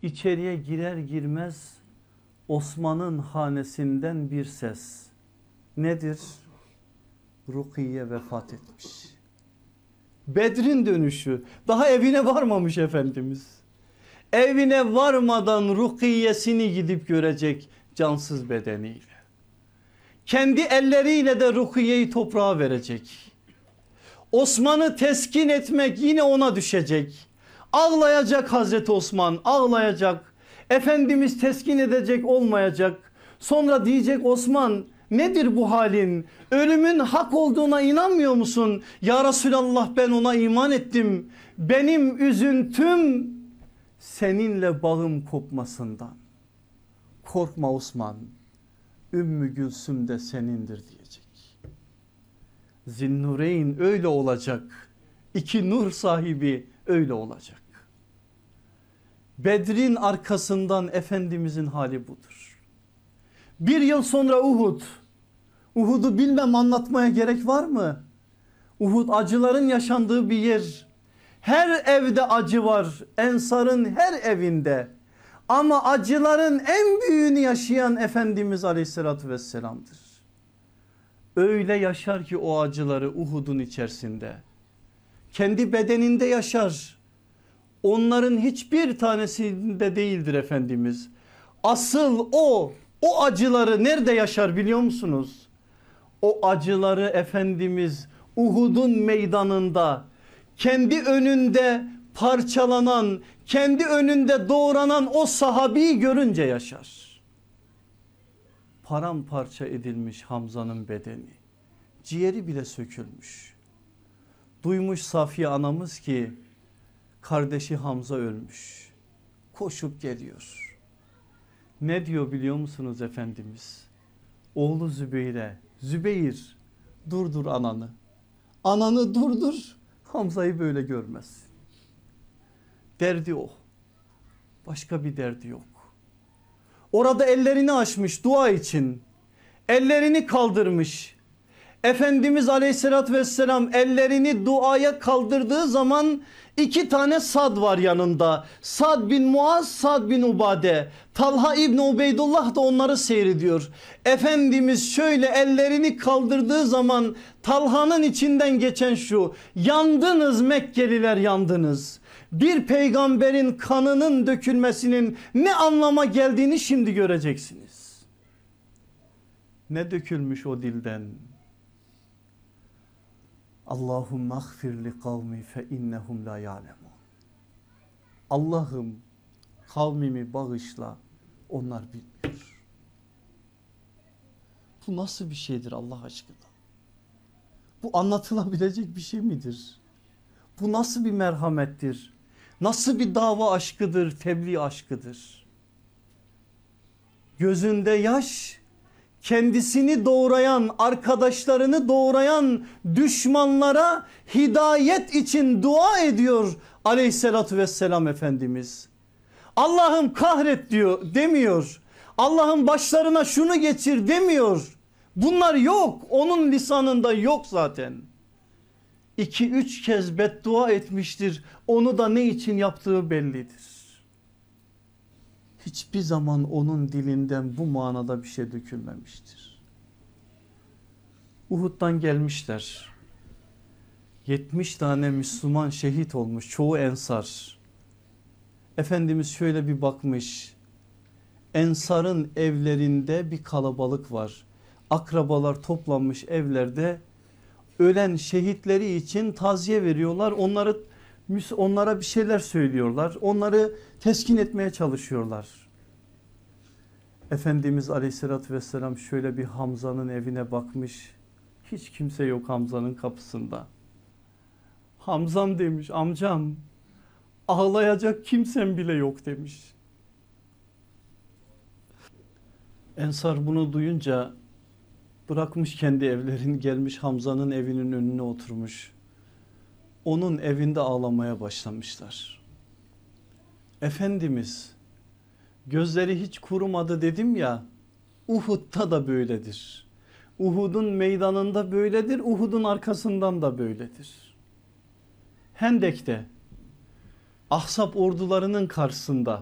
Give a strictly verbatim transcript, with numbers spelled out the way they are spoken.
İçeriye girer girmez Osman'ın hanesinden bir ses. Nedir? Rukiye vefat etmiş. Bedrin dönüşü. Daha evine varmamış Efendimiz. Evine varmadan Rukiyesini gidip görecek cansız bedeniyle. Kendi elleriyle de Rukiye'yi toprağa verecek. Osman'ı teskin etmek yine ona düşecek. Ağlayacak Hazreti Osman, ağlayacak. Efendimiz teskin edecek, olmayacak. Sonra diyecek Osman, nedir bu halin? Ölümün hak olduğuna inanmıyor musun? Ya Resulallah, ben ona iman ettim. Benim üzüntüm seninle bağım kopmasından. Korkma Osman, Ümmü Gülsüm de senindir diyecek. Zinnureyn öyle olacak. İki nur sahibi öyle olacak. Bedrin arkasından Efendimizin hali budur. Bir yıl sonra Uhud. Uhud'u bilmem, anlatmaya gerek var mı? Uhud acıların yaşandığı bir yer. Her evde acı var. Ensarın her evinde. Ama acıların en büyüğünü yaşayan Efendimiz Aleyhisselatü Vesselam'dır. Öyle yaşar ki o acıları Uhud'un içerisinde. Kendi bedeninde yaşar. Onların hiçbir tanesinde değildir Efendimiz. Asıl o, o acıları nerede yaşar biliyor musunuz? O acıları Efendimiz Uhud'un meydanında, kendi önünde parçalanan, kendi önünde doğranan o sahabeyi görünce yaşar. Paramparça edilmiş Hamza'nın bedeni, ciğeri bile sökülmüş. Duymuş Safiye anamız ki kardeşi Hamza ölmüş. Koşup geliyor. Ne diyor biliyor musunuz Efendimiz? Oğlu Zübeyir'e, Zübeyir durdur ananı. Ananı durdur, Hamza'yı böyle görmez. Derdi o. Başka bir derdi yok. Orada ellerini açmış dua için. Ellerini kaldırmış. Efendimiz Aleyhisselatü Vesselam ellerini duaya kaldırdığı zaman iki tane Sad var yanında. Sad bin Muaz, Sad bin Ubade. Talha İbni Ubeydullah da onları seyrediyor. Efendimiz şöyle ellerini kaldırdığı zaman Talha'nın içinden geçen şu: yandınız Mekkeliler, yandınız. Bir peygamberin kanının dökülmesinin ne anlama geldiğini şimdi göreceksiniz. Ne dökülmüş o dilden? Allahümme agfir li kavmi fe innehum la ya'lemun. Allah'ım kavmimi bağışla, onlar bilmiyor. Bu nasıl bir şeydir Allah aşkına? Bu anlatılabilecek bir şey midir? Bu nasıl bir merhamettir? Nasıl bir dava aşkıdır, tebliğ aşkıdır? Gözünde yaş, kendisini doğrayan, arkadaşlarını doğrayan düşmanlara hidayet için dua ediyor Aleyhisselatü Vesselam Efendimiz. Allah'ım kahret diyor demiyor. Allah'ım başlarına şunu geçir demiyor. Bunlar yok, onun lisanında yok zaten. İki üç kez beddua etmiştir. Onu da ne için yaptığı bellidir. Hiçbir zaman onun dilinden bu manada bir şey dökülmemiştir. Uhud'dan gelmişler. yetmiş tane Müslüman şehit olmuş, çoğu ensar. Efendimiz şöyle bir bakmış. Ensarın evlerinde bir kalabalık var. Akrabalar toplanmış evlerde. Ölen şehitleri için taziye veriyorlar. Onları onlara bir şeyler söylüyorlar. Onları teskin etmeye çalışıyorlar. Efendimiz Aleyhisselatü Vesselam şöyle bir Hamza'nın evine bakmış. Hiç kimse yok Hamza'nın kapısında. Hamzam demiş, amcam, ağlayacak kimsem bile yok demiş. Ensar bunu duyunca bırakmış kendi evlerini, gelmiş Hamza'nın evinin önüne oturmuş. Onun evinde ağlamaya başlamışlar. Efendimiz gözleri hiç kurumadı dedim ya, Uhud'da da böyledir. Uhud'un meydanında böyledir, Uhud'un arkasından da böyledir. Hendek'te Ahzab ordularının karşısında